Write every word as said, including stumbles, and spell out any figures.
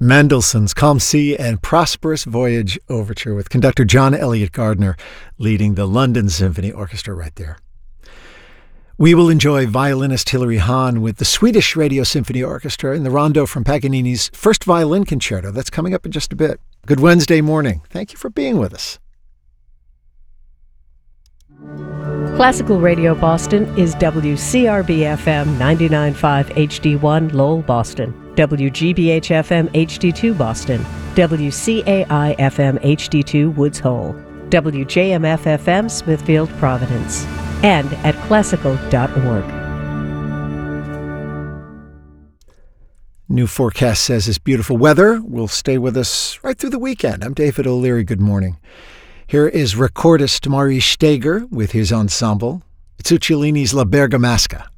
Mendelssohn's Calm Sea and Prosperous Voyage Overture with conductor John Elliott Gardner leading the London Symphony Orchestra right there. We will enjoy violinist Hilary Hahn with the Swedish Radio Symphony Orchestra in the rondo from Paganini's First Violin Concerto. That's coming up in just a bit. Good Wednesday morning. Thank you for being with us. Classical Radio Boston is W C R B F M ninety-nine point five H D one Lowell, Boston, W G B H F M H D two Boston, W C A I F M H D two Woods Hole, W J M F F M Smithfield, Providence, and at classical dot org. New forecast says it's beautiful weather will stay with us right through the weekend. I'm David O'Leary. Good morning. Here is recordist Maurice Steger with his ensemble. It's Uccellini's La Bergamasca.